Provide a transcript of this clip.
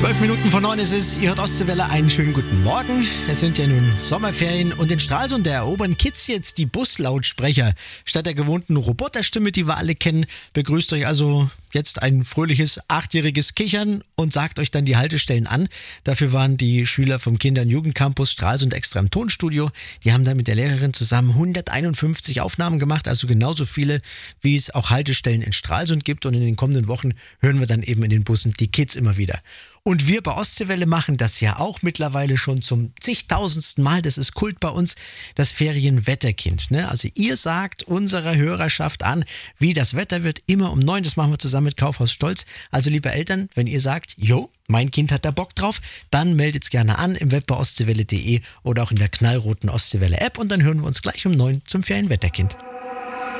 12:09 ist es, ihr hört Ostseewelle, einen schönen guten Morgen. Es sind ja nun Sommerferien und in Stralsund erobern Kids jetzt die Buslautsprecher. Statt der gewohnten Roboterstimme, die wir alle kennen, begrüßt euch also jetzt ein fröhliches 8-jähriges Kichern und sagt euch dann die Haltestellen an. Dafür waren die Schüler vom Kinder- und Jugendcampus Stralsund extra im Tonstudio. Die haben dann mit der Lehrerin zusammen 151 Aufnahmen gemacht, also genauso viele, wie es auch Haltestellen in Stralsund gibt. Und in den kommenden Wochen hören wir dann eben in den Bussen die Kids immer wieder. Und wir bei Ostseewelle machen das ja auch mittlerweile schon zum zigtausendsten Mal. Das ist Kult bei uns, das Ferienwetterkind. Ne? Also ihr sagt unserer Hörerschaft an, wie das Wetter wird, immer um 9. Das machen wir zusammen mit Kaufhaus Stolz. Also liebe Eltern, wenn ihr sagt, jo, mein Kind hat da Bock drauf, dann meldet's gerne an im Web bei ostseewelle.de oder auch in der knallroten Ostseewelle App und dann hören wir uns gleich um 9 zum Ferienwetterkind.